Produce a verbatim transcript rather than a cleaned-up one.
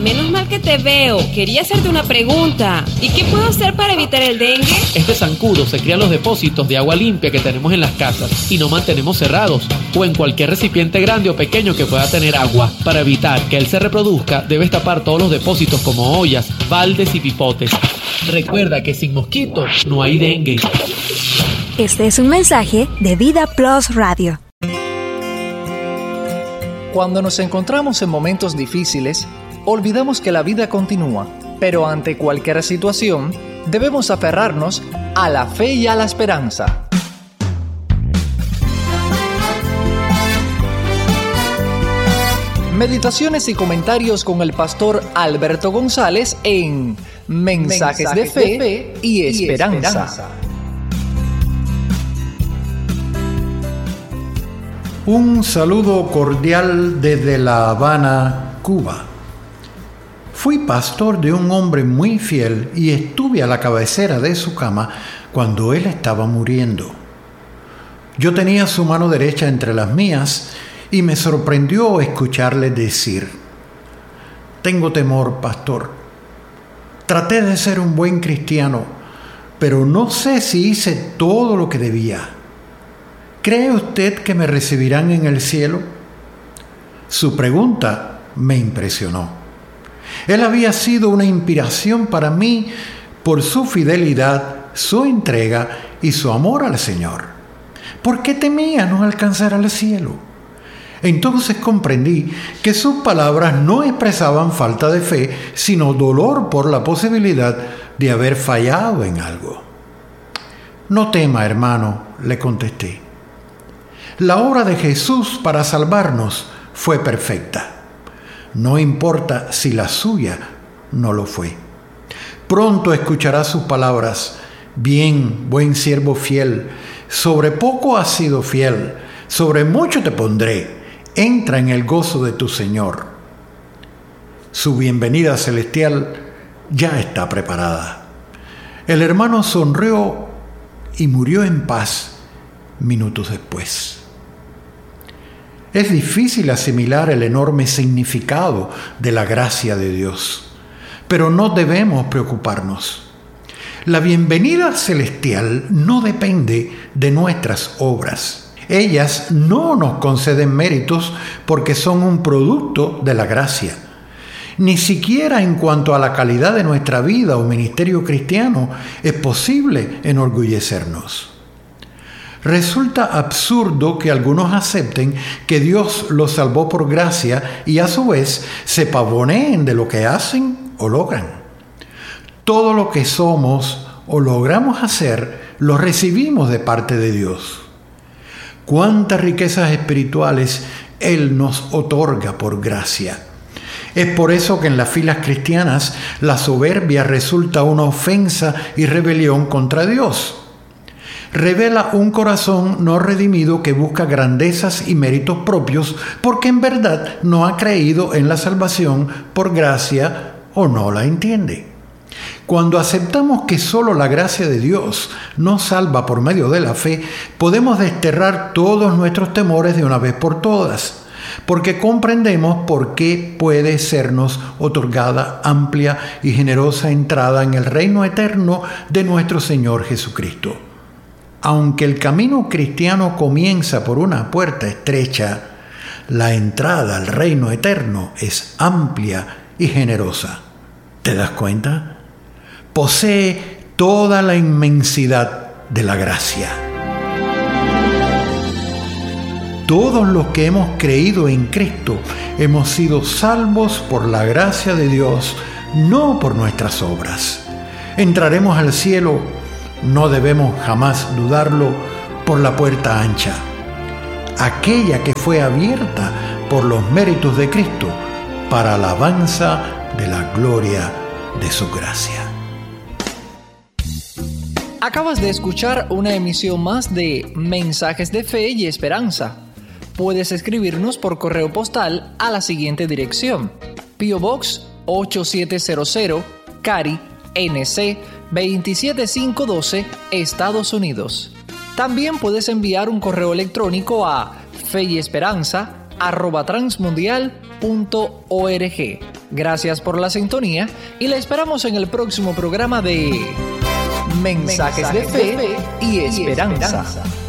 menos mal que te veo. Quería hacerte una pregunta. ¿Y qué puedo hacer para evitar el dengue? Este zancudo se cría en los depósitos de agua limpia que tenemos en las casas y no mantenemos cerrados, o en cualquier recipiente grande o pequeño que pueda tener agua. Para evitar que él se reproduzca, debes tapar todos los depósitos como ollas, baldes y pipotes. Recuerda que sin mosquitos no hay dengue. Este es un mensaje de Vida Plus Radio. Cuando nos encontramos en momentos difíciles, olvidamos que la vida continúa, pero ante cualquier situación, debemos aferrarnos a la fe y a la esperanza. Meditaciones y comentarios con el pastor Alberto González en Mensajes, Mensajes de, fe de Fe y Esperanza. Y esperanza. Un saludo cordial desde La Habana, Cuba. Fui pastor de un hombre muy fiel y estuve a la cabecera de su cama cuando él estaba muriendo. Yo tenía su mano derecha entre las mías y me sorprendió escucharle decir: «Tengo temor, pastor. Traté de ser un buen cristiano, pero no sé si hice todo lo que debía. ¿Cree usted que me recibirán en el cielo?». Su pregunta me impresionó. Él había sido una inspiración para mí por su fidelidad, su entrega y su amor al Señor. ¿Por qué temía no alcanzar al cielo? Entonces comprendí que sus palabras no expresaban falta de fe, sino dolor por la posibilidad de haber fallado en algo. «No tema, hermano», le contesté. «La obra de Jesús para salvarnos fue perfecta. No importa si la suya no lo fue. Pronto escuchará sus palabras: bien, buen siervo fiel, sobre poco has sido fiel, sobre mucho te pondré, entra en el gozo de tu Señor». Su bienvenida celestial ya está preparada. El hermano sonrió y murió en paz minutos después. Es difícil asimilar el enorme significado de la gracia de Dios, pero no debemos preocuparnos. La bienvenida celestial no depende de nuestras obras. Ellas no nos conceden méritos porque son un producto de la gracia. Ni siquiera en cuanto a la calidad de nuestra vida o ministerio cristiano es posible enorgullecernos. Resulta absurdo que algunos acepten que Dios los salvó por gracia y a su vez se pavoneen de lo que hacen o logran. Todo lo que somos o logramos hacer lo recibimos de parte de Dios. Cuántas riquezas espirituales Él nos otorga por gracia. Es por eso que en las filas cristianas la soberbia resulta una ofensa y rebelión contra Dios. Revela un corazón no redimido que busca grandezas y méritos propios porque en verdad no ha creído en la salvación por gracia o no la entiende. Cuando aceptamos que solo la gracia de Dios nos salva por medio de la fe, podemos desterrar todos nuestros temores de una vez por todas, porque comprendemos por qué puede sernos otorgada amplia y generosa entrada en el reino eterno de nuestro Señor Jesucristo. Aunque el camino cristiano comienza por una puerta estrecha, la entrada al reino eterno es amplia y generosa. ¿Te das cuenta? Posee toda la inmensidad de la gracia. Todos los que hemos creído en Cristo hemos sido salvos por la gracia de Dios, no por nuestras obras. Entraremos al cielo, no debemos jamás dudarlo, por la puerta ancha, aquella que fue abierta por los méritos de Cristo para alabanza de la gloria de su gracia. Acabas de escuchar una emisión más de Mensajes de Fe y Esperanza. Puedes escribirnos por correo postal a la siguiente dirección: P O Box ocho siete cero cero, Cary, N C veintisiete mil quinientos doce, Estados Unidos. También puedes enviar un correo electrónico a fe y esperanza arroba transmundial punto org. Gracias por la sintonía y la esperamos en el próximo programa de Mensajes de Fe y Esperanza.